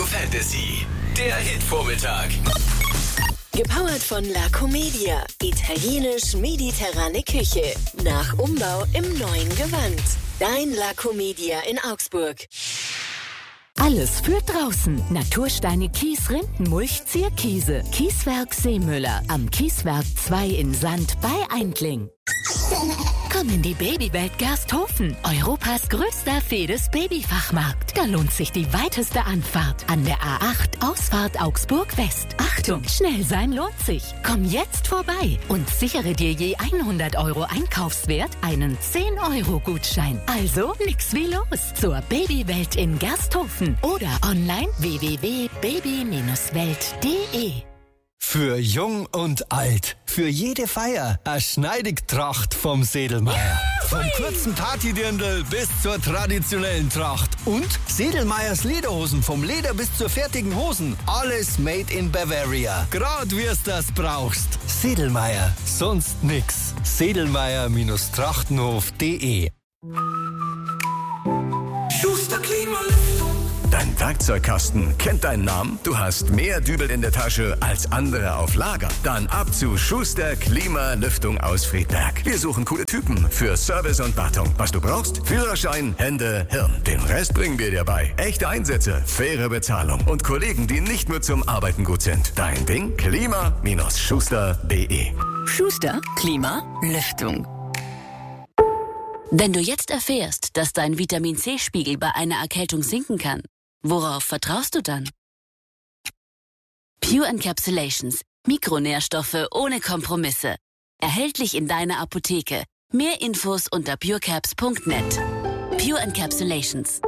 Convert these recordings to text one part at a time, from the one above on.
Fantasy, der Hitvormittag. Gepowert von La Comedia. Italienisch-mediterrane Küche. Nach Umbau im neuen Gewand. Dein La Comedia in Augsburg. Alles für draußen. Natursteine, Kies, Rindenmulch, Zierkiese. Kieswerk Seemüller. Am Kieswerk 2 in Sand bei Eindling. Komm in die Babywelt Gersthofen. Europas größter Fedes-Babyfachmarkt. Da lohnt sich die weiteste Anfahrt. An der A8 Ausfahrt Augsburg West. Achtung, schnell sein lohnt sich. Komm jetzt vorbei und sichere dir je 100 € Einkaufswert einen 10-€-Gutschein. Also nix wie los zur Babywelt in Gersthofen oder online www.baby-welt.de. Für jung und alt, für jede Feier, eine Schneidigtracht vom Sedelmeier. Vom kurzen Partydirndl bis zur traditionellen Tracht. Und Sedelmeiers Lederhosen, vom Leder bis zur fertigen Hosen. Alles made in Bavaria. Grad wie's das brauchst. Sedelmeier, sonst nix. Sedelmeier-trachtenhof.de. Schuster Klimalüftung. Dein Werkzeugkasten kennt deinen Namen? Du hast mehr Dübel in der Tasche als andere auf Lager? Dann ab zu Schuster Klimalüftung aus Friedberg. Wir suchen coole Typen für Service und Wartung. Was du brauchst? Führerschein, Hände, Hirn. Den Rest bringen wir dir bei. Echte Einsätze, faire Bezahlung und Kollegen, die nicht nur zum Arbeiten gut sind. Dein Ding? Klima-schuster.de. Schuster Klimalüftung. Wenn du jetzt erfährst, dass dein Vitamin-C-Spiegel bei einer Erkältung sinken kann, worauf vertraust du dann? Pure Encapsulations. Mikronährstoffe ohne Kompromisse. Erhältlich in deiner Apotheke. Mehr Infos unter purecaps.net. Pure Encapsulations.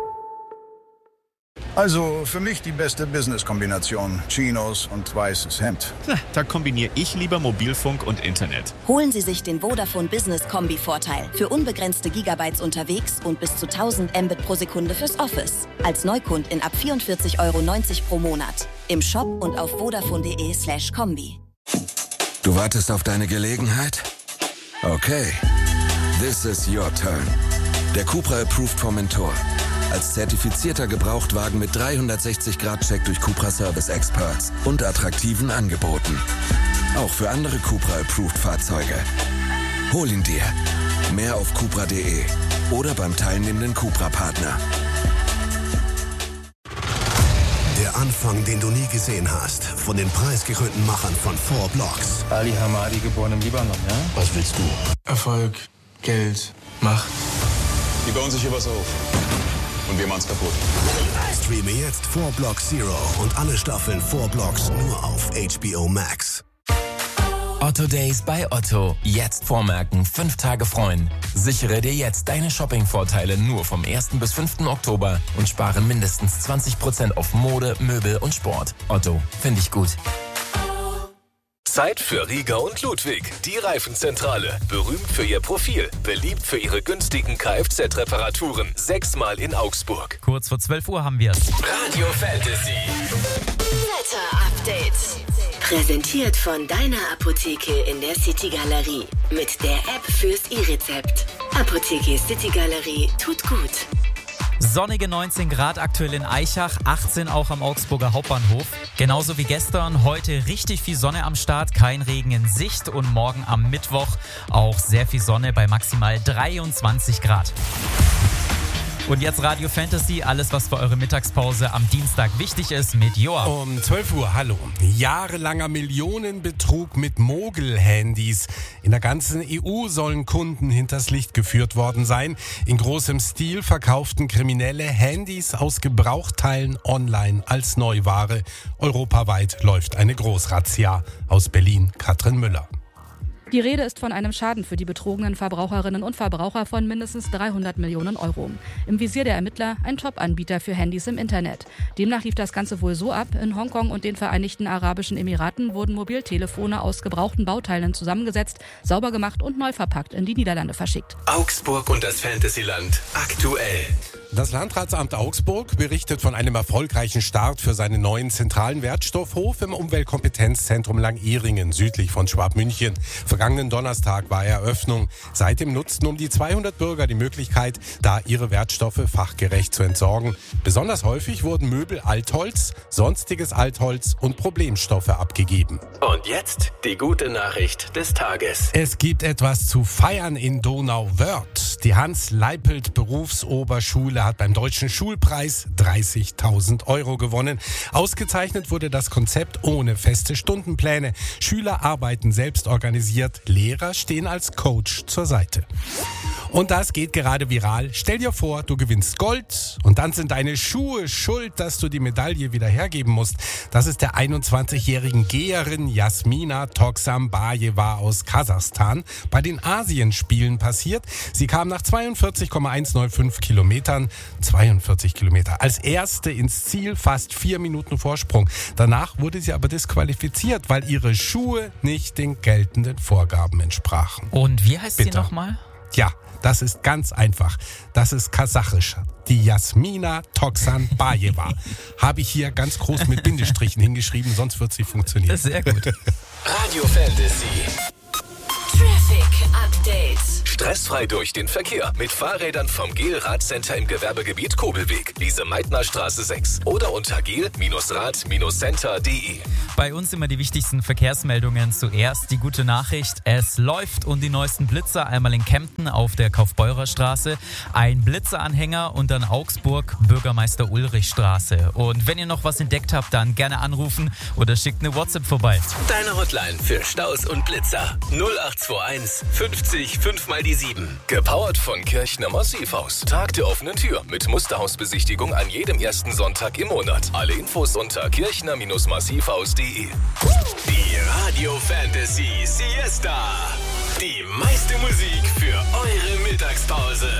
Also für mich die beste Business-Kombination. Chinos und weißes Hemd. Da kombiniere ich lieber Mobilfunk und Internet. Holen Sie sich den Vodafone Business Kombi-Vorteil. Für unbegrenzte Gigabytes unterwegs und bis zu 1000 Mbit pro Sekunde fürs Office. Als Neukundin ab 44,90 € pro Monat. Im Shop und auf vodafone.de/kombi. Du wartest auf deine Gelegenheit? Okay. This is your turn. Der Cupra Approved Formentor. Als zertifizierter Gebrauchtwagen mit 360-Grad-Check durch Cupra Service Experts und attraktiven Angeboten. Auch für andere Cupra-Approved-Fahrzeuge. Hol ihn dir. Mehr auf cupra.de oder beim teilnehmenden Cupra-Partner. Der Anfang, den du nie gesehen hast. Von den preisgekrönten Machern von 4 Blocks. Ali Hamadi, geboren im Libanon, ja? Was willst du? Erfolg, Geld, Macht. Die bauen sich hier was auf. Und wir machen's kaputt. Streame jetzt 4 Blocks Zero und alle Staffeln 4 Blocks nur auf HBO Max. Otto Days bei Otto. Jetzt vormerken, 5 Tage freuen. Sichere dir jetzt deine Shopping-Vorteile nur vom 1. bis 5. Oktober und spare mindestens 20% auf Mode, Möbel und Sport. Otto, finde ich gut. Zeit für Rieger und Ludwig, die Reifenzentrale. Berühmt für ihr Profil, beliebt für ihre günstigen Kfz-Reparaturen. 6-mal in Augsburg. Kurz vor 12 Uhr haben wir es. Radio Fantasy. Wetter-Update. Präsentiert von deiner Apotheke in der City Galerie. Mit der App fürs E-Rezept. Apotheke City Galerie tut gut. Sonnige 19 Grad aktuell in Aichach, 18 auch am Augsburger Hauptbahnhof. Genauso wie gestern, heute richtig viel Sonne am Start, kein Regen in Sicht und morgen am Mittwoch auch sehr viel Sonne bei maximal 23 Grad. Und jetzt Radio Fantasy, alles was für eure Mittagspause am Dienstag wichtig ist mit Joa. Um 12 Uhr, hallo. Jahrelanger Millionenbetrug mit Mogel-Handys. In der ganzen EU sollen Kunden hinters Licht geführt worden sein. In großem Stil verkauften Kriminelle Handys aus Gebrauchteilen online als Neuware. Europaweit läuft eine Großrazzia. Aus Berlin, Katrin Müller. Die Rede ist von einem Schaden für die betrogenen Verbraucherinnen und Verbraucher von mindestens 300 Millionen €. Im Visier der Ermittler ein Top-Anbieter für Handys im Internet. Demnach lief das Ganze wohl so ab: In Hongkong und den Vereinigten Arabischen Emiraten wurden Mobiltelefone aus gebrauchten Bauteilen zusammengesetzt, sauber gemacht und neu verpackt in die Niederlande verschickt. Augsburg und das Fantasyland aktuell. Das Landratsamt Augsburg berichtet von einem erfolgreichen Start für seinen neuen zentralen Wertstoffhof im Umweltkompetenzzentrum Langehringen, südlich von Schwabmünchen. Vergangenen Donnerstag war Eröffnung. Seitdem nutzten um die 200 Bürger die Möglichkeit, da ihre Wertstoffe fachgerecht zu entsorgen. Besonders häufig wurden Möbel Altholz, sonstiges Altholz und Problemstoffe abgegeben. Und jetzt die gute Nachricht des Tages. Es gibt etwas zu feiern in Donauwörth. Die Hans-Leipelt-Berufsoberschule hat beim Deutschen Schulpreis 30.000 € gewonnen. Ausgezeichnet wurde das Konzept ohne feste Stundenpläne. Schüler arbeiten selbst organisiert, Lehrer stehen als Coach zur Seite. Und das geht gerade viral. Stell dir vor, du gewinnst Gold und dann sind deine Schuhe schuld, dass du die Medaille wieder hergeben musst. Das ist der 21-jährigen Geherin Jasmina Toksambayeva aus Kasachstan bei den Asienspielen passiert. Sie kam nach 42,195 Kilometern, 42 Kilometer, als erste ins Ziel, fast 4 Minuten Vorsprung. Danach wurde sie aber disqualifiziert, weil ihre Schuhe nicht den geltenden Vorgaben entsprachen. Und wie heißt sie nochmal? Ja, das ist ganz einfach. Das ist kasachisch. Die Jasmina Toksambayeva. Habe ich hier ganz groß mit Bindestrichen hingeschrieben, sonst wird sie funktionieren. Sehr gut. Radio Fantasy. Traffic Update. Stressfrei durch den Verkehr mit Fahrrädern vom GEL-Radcenter im Gewerbegebiet Kobelweg, Lise-Meitner-Straße 6 oder unter gel-rad-center.de. Bei uns immer die wichtigsten Verkehrsmeldungen. Zuerst die gute Nachricht, es läuft und die neuesten Blitzer, einmal in Kempten auf der Kaufbeurer Straße, ein Blitzeranhänger und dann Augsburg, Bürgermeister Ulrich Straße. Und wenn ihr noch was entdeckt habt, dann gerne anrufen oder schickt eine WhatsApp vorbei. Deine Hotline für Staus und Blitzer 0821 50 5x7. Gepowert von Kirchner Massivhaus. Tag der offenen Tür mit Musterhausbesichtigung an jedem ersten Sonntag im Monat. Alle Infos unter kirchner-massivhaus.de. Die Radio Fantasy Siesta. Die meiste Musik für eure Mittagspause.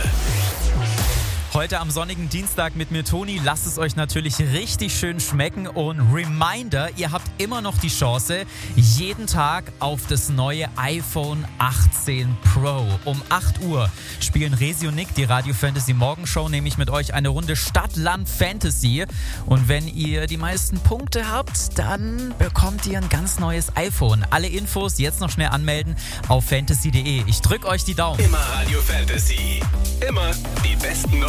Heute am sonnigen Dienstag mit mir, Toni. Lasst es euch natürlich richtig schön schmecken. Und Reminder, ihr habt immer noch die Chance, jeden Tag auf das neue iPhone 18 Pro. Um 8 Uhr spielen Resi und Nick, die Radio Fantasy Morgenshow, nämlich mit euch eine Runde Stadt-Land Fantasy. Und wenn ihr die meisten Punkte habt, dann bekommt ihr ein ganz neues iPhone. Alle Infos jetzt noch schnell anmelden auf fantasy.de. Ich drück euch die Daumen. Immer Radio Fantasy. Immer die besten